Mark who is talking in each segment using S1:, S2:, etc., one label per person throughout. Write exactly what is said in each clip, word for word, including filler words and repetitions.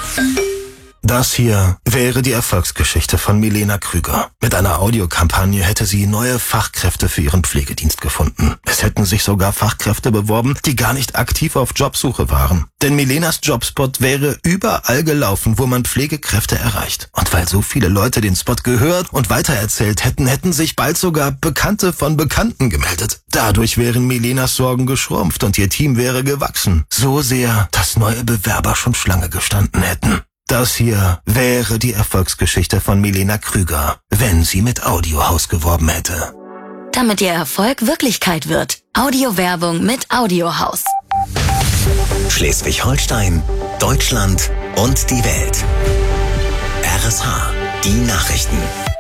S1: Das hier wäre die Erfolgsgeschichte von Milena Krüger. Mit einer Audiokampagne hätte sie neue Fachkräfte für ihren Pflegedienst gefunden. Es hätten sich sogar Fachkräfte beworben, die gar nicht aktiv auf Jobsuche waren. Denn Milenas Jobspot wäre überall gelaufen, wo man Pflegekräfte erreicht. Und weil so viele Leute den Spot gehört und weitererzählt hätten, hätten sich bald sogar Bekannte von Bekannten gemeldet. Dadurch wären Milenas Sorgen geschrumpft und ihr Team wäre gewachsen. So sehr, dass neue Bewerber schon Schlange gestanden hätten. Das hier wäre die Erfolgsgeschichte von Milena Krüger, wenn sie mit Audiohaus geworben hätte.
S2: Damit ihr Erfolg Wirklichkeit wird. Audiowerbung mit Audiohaus.
S3: Schleswig-Holstein, Deutschland und die Welt. R S H, die Nachrichten.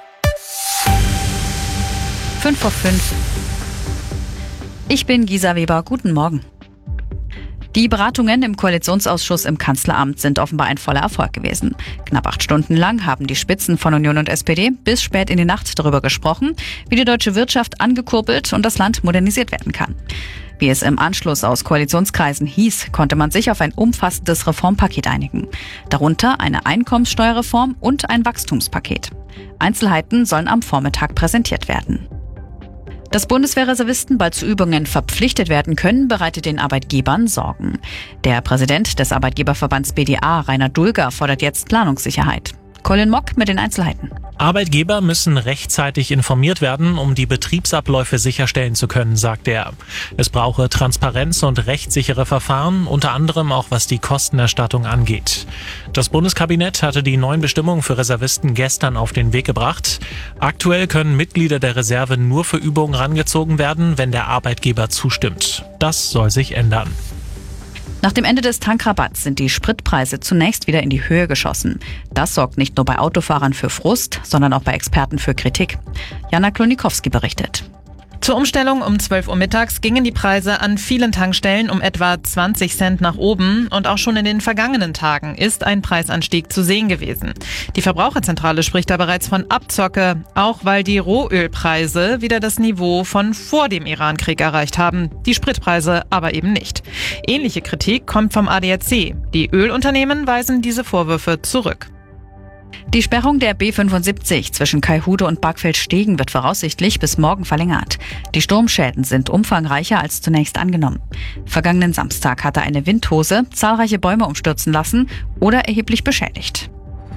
S4: fünf vor fünf. Ich bin Gisa Weber. Guten Morgen. Die Beratungen im Koalitionsausschuss im Kanzleramt sind offenbar ein voller Erfolg gewesen. Knapp acht Stunden lang haben die Spitzen von Union und S P D bis spät in die Nacht darüber gesprochen, wie die deutsche Wirtschaft angekurbelt und das Land modernisiert werden kann. Wie es im Anschluss aus Koalitionskreisen hieß, konnte man sich auf ein umfassendes Reformpaket einigen. Darunter eine Einkommenssteuerreform und ein Wachstumspaket. Einzelheiten sollen am Vormittag präsentiert werden. Dass Bundeswehrreservisten bald zu Übungen verpflichtet werden können, bereitet den Arbeitgebern Sorgen. Der Präsident des Arbeitgeberverbands B D A, Rainer Dulger, fordert jetzt Planungssicherheit. Colin Mock mit den Einzelheiten.
S5: Arbeitgeber müssen rechtzeitig informiert werden, um die Betriebsabläufe sicherstellen zu können, sagt er. Es brauche Transparenz und rechtssichere Verfahren, unter anderem auch was die Kostenerstattung angeht. Das Bundeskabinett hatte die neuen Bestimmungen für Reservisten gestern auf den Weg gebracht. Aktuell können Mitglieder der Reserve nur für Übungen rangezogen werden, wenn der Arbeitgeber zustimmt. Das soll sich ändern.
S4: Nach dem Ende des Tankrabatts sind die Spritpreise zunächst wieder in die Höhe geschossen. Das sorgt nicht nur bei Autofahrern für Frust, sondern auch bei Experten für Kritik. Jana Klonikowski berichtet.
S6: Zur Umstellung um zwölf Uhr mittags gingen die Preise an vielen Tankstellen um etwa zwanzig Cent nach oben und auch schon in den vergangenen Tagen ist ein Preisanstieg zu sehen gewesen. Die Verbraucherzentrale spricht da bereits von Abzocke, auch weil die Rohölpreise wieder das Niveau von vor dem Irankrieg erreicht haben, die Spritpreise aber eben nicht. Ähnliche Kritik kommt vom A D A C. Die Ölunternehmen weisen diese Vorwürfe zurück.
S4: Die Sperrung der B fünfundsiebzig zwischen Kaihude und Bargfeld-Stegen wird voraussichtlich bis morgen verlängert. Die Sturmschäden sind umfangreicher als zunächst angenommen. Vergangenen Samstag hatte eine Windhose zahlreiche Bäume umstürzen lassen oder erheblich beschädigt.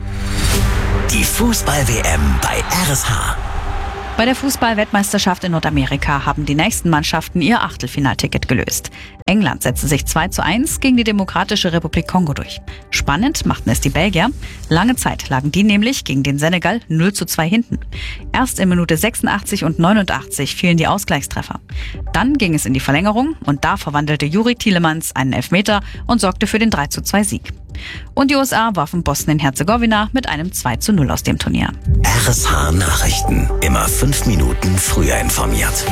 S3: Die Fußball-W M bei R S H.
S4: Bei der Fußball-Weltmeisterschaft in Nordamerika haben die nächsten Mannschaften ihr Achtelfinalticket gelöst. England setzte sich zwei zu eins gegen die Demokratische Republik Kongo durch. Spannend machten es die Belgier. Lange Zeit lagen die nämlich gegen den Senegal null zu zwei hinten. Erst in Minute sechsundachtzig und neunundachtzig fielen die Ausgleichstreffer. Dann ging es in die Verlängerung und da verwandelte Juri Tielemans einen Elfmeter und sorgte für den drei zu zwei Sieg. Und die U S A warfen Bosnien-Herzegowina mit einem zwei zu null aus dem Turnier.
S3: R S H Nachrichten. Immer fünf Minuten früher informiert.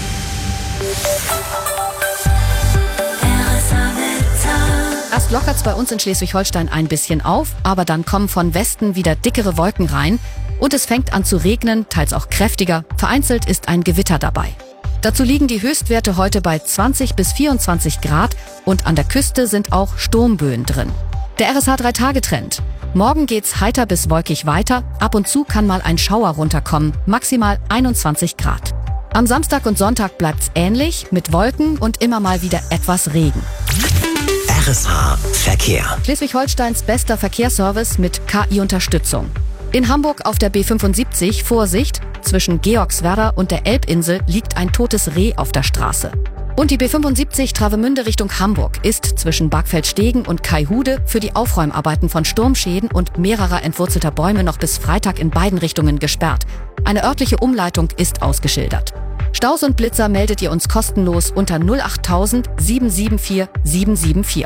S7: Erst lockert es bei uns in Schleswig-Holstein ein bisschen auf, aber dann kommen von Westen wieder dickere Wolken rein und es fängt an zu regnen, teils auch kräftiger. Vereinzelt ist ein Gewitter dabei. Dazu liegen die Höchstwerte heute bei zwanzig bis vierundzwanzig Grad und an der Küste sind auch Sturmböen drin. Der R S H drei Tage Trend. Morgen geht's heiter bis wolkig weiter. Ab und zu kann mal ein Schauer runterkommen. Maximal einundzwanzig Grad. Am Samstag und Sonntag bleibt's ähnlich mit Wolken und immer mal wieder etwas Regen.
S3: R S H Verkehr.
S7: Schleswig-Holsteins bester Verkehrsservice mit K I-Unterstützung. In Hamburg auf der B fünfundsiebzig, Vorsicht, zwischen Georgswerder und der Elbinsel liegt ein totes Reh auf der Straße. Und die B fünfundsiebzig Travemünde Richtung Hamburg ist zwischen Bargfeld-Stegen und Kaihude für die Aufräumarbeiten von Sturmschäden und mehrerer entwurzelter Bäume noch bis Freitag in beiden Richtungen gesperrt. Eine örtliche Umleitung ist ausgeschildert. Staus und Blitzer meldet ihr uns kostenlos unter null acht tausend sieben sieben vier sieben sieben vier.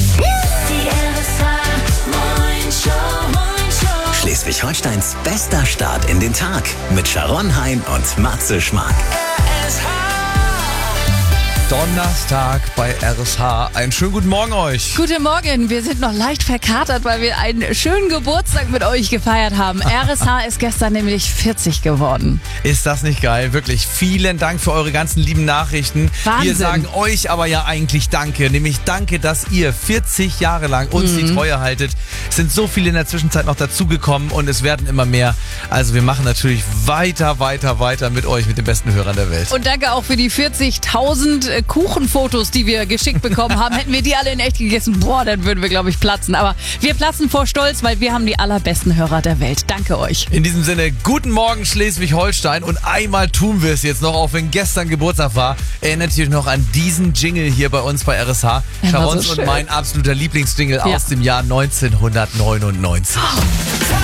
S3: Schleswig-Holsteins bester Start in den Tag mit Sharon Hein und Matze Schmark.
S8: Donnerstag bei R S H. Einen schönen guten Morgen euch.
S9: Guten Morgen, wir sind noch leicht verkatert, weil wir einen schönen Geburtstag mit euch gefeiert haben. R S H ist gestern nämlich vierzig geworden.
S8: Ist das nicht geil? Wirklich vielen Dank für eure ganzen lieben Nachrichten.
S9: Wahnsinn.
S8: Wir sagen euch aber ja eigentlich Danke. Nämlich danke, dass ihr vierzig Jahre lang uns mhm. die Treue haltet. Es sind so viele in der Zwischenzeit noch dazugekommen und es werden immer mehr. Also wir machen natürlich weiter, weiter, weiter mit euch, mit den besten Hörern der Welt.
S9: Und danke auch für die vierzigtausend Kuchenfotos, die wir geschickt bekommen haben. Hätten wir die alle in echt gegessen, boah, dann würden wir, glaube ich, platzen. Aber wir platzen vor Stolz, weil wir haben die allerbesten Hörer der Welt. Danke euch.
S8: In diesem Sinne, guten Morgen Schleswig-Holstein. Und einmal tun wir es jetzt noch, auch wenn gestern Geburtstag war. Erinnert ihr euch noch an diesen Jingle hier bei uns bei R S H? Scharons so und mein absoluter Lieblingsjingle ja. aus dem Jahr neunzehnhundertneunundneunzig.